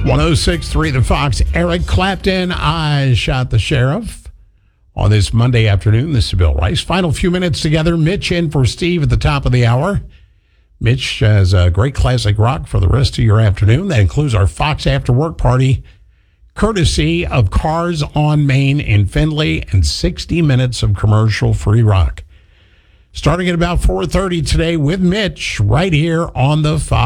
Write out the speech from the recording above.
106.3 The Fox. Eric Clapton, I Shot the Sheriff. On this Monday afternoon, this is Bill Rice. Final few minutes together. Mitch in for Steve at the top of the hour. Mitch has a great classic rock for the rest of your afternoon. That includes our Fox After Work Party, courtesy of Cars on Main in Findlay, and 60 minutes of commercial-free rock. Starting at about 4:30 today with Mitch right here on the Fox.